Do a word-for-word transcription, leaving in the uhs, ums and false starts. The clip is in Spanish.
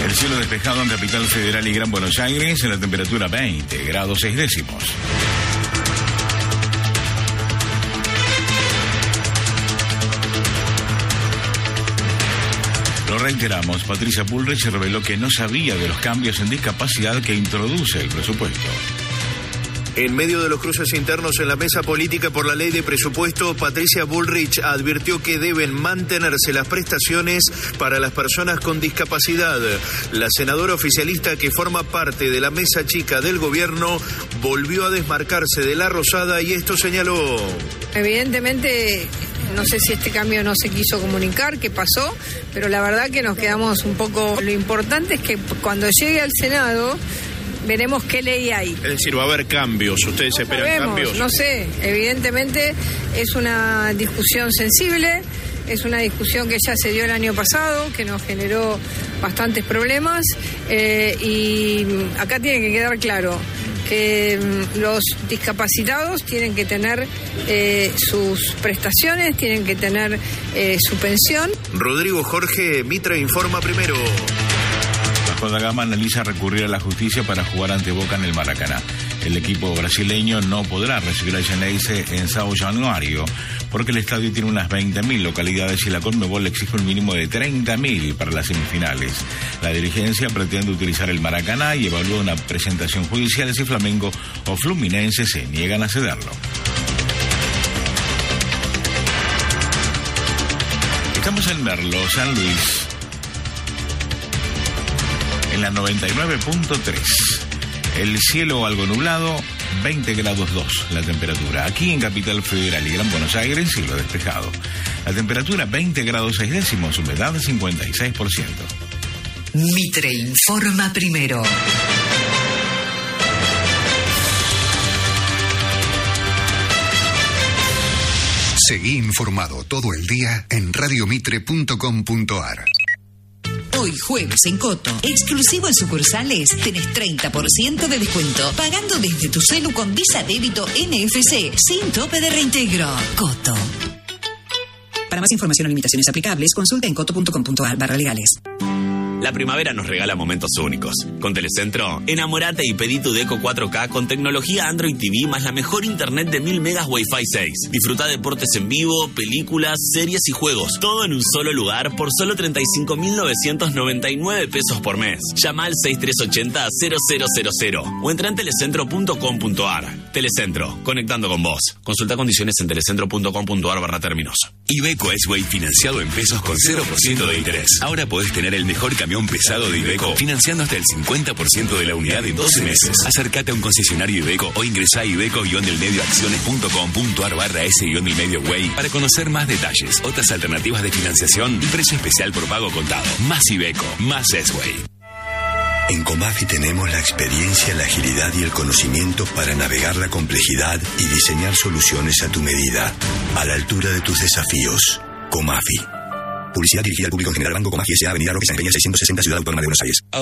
El cielo despejado en Capital Federal y Gran Buenos Aires, en la temperatura veinte grados seis décimos. Lo reiteramos, Patricia Bullrich reveló que no sabía de los cambios en discapacidad que introduce el presupuesto. En medio de los cruces internos en la mesa política por la ley de presupuesto, Patricia Bullrich advirtió que deben mantenerse las prestaciones para las personas con discapacidad. La senadora oficialista que forma parte de la mesa chica del gobierno volvió a desmarcarse de la Rosada y esto señaló. Evidentemente, no sé si este cambio no se quiso comunicar, qué pasó, pero la verdad que nos quedamos un poco... Lo importante es que cuando llegue al Senado... veremos qué ley hay. Es decir, va a haber cambios, ¿ustedes no esperan sabemos, cambios? No sé, evidentemente es una discusión sensible, es una discusión que ya se dio el año pasado, que nos generó bastantes problemas, eh, y acá tiene que quedar claro que los discapacitados tienen que tener eh, sus prestaciones, tienen que tener eh, su pensión. Rodrigo Jorge, Mitre informa primero. Vasco da Gama analiza recurrir a la justicia para jugar ante Boca en el Maracaná. El equipo brasileño no podrá recibir al Xeneize en São Januário porque el estadio tiene unas veinte mil localidades y la Conmebol exige un mínimo de treinta mil para las semifinales. La dirigencia pretende utilizar el Maracaná y evalúa una presentación judicial si Flamengo o Fluminense se niegan a cederlo. Estamos en Merlo, San Luis, en la noventa y nueve punto tres. El cielo algo nublado, veinte grados dos la temperatura. Aquí en Capital Federal y Gran Buenos Aires, cielo despejado. La temperatura veinte grados seis décimos, humedad cincuenta y seis por ciento. Mitre informa primero. Seguí informado todo el día en radio mitre punto com punto ar. Hoy jueves en Coto, exclusivo en sucursales, tenés treinta por ciento de descuento, pagando desde tu celu con Visa Débito N F C, sin tope de reintegro. Coto. Para más información o limitaciones aplicables, consulta en coto punto com punto ar barra legales. La primavera nos regala momentos únicos. Con Telecentro, enamorate y pedí tu Deco cuatro K con tecnología Android T V más la mejor internet de mil megas Wi-Fi seis. Disfruta deportes en vivo, películas, series y juegos. Todo en un solo lugar por solo treinta y cinco mil novecientos noventa y nueve pesos por mes. Llama al seis tres ocho cero cero cero cero cero o entra en telecentro punto com punto ar. Telecentro, conectando con vos. Consulta condiciones en telecentro punto com punto ar barra términos. Iveco S-Way financiado en pesos con cero por ciento de interés. Ahora podés tener el mejor camión pesado de Iveco financiando hasta el cincuenta por ciento de la unidad en doce meses. Acércate a un concesionario Iveco o ingresá a iveco guion del medio acciones punto com punto ar barra s guion del medio way para conocer más detalles, otras alternativas de financiación y precio especial por pago contado. Más Iveco, más S-Way. En Comafi tenemos la experiencia, la agilidad y el conocimiento para navegar la complejidad y diseñar soluciones a tu medida, a la altura de tus desafíos. Comafi. Publicidad dirigida al público en general. Banco Comafi S A. Avenida Roque San Peña seiscientos sesenta, Ciudad Autónoma de Buenos Aires.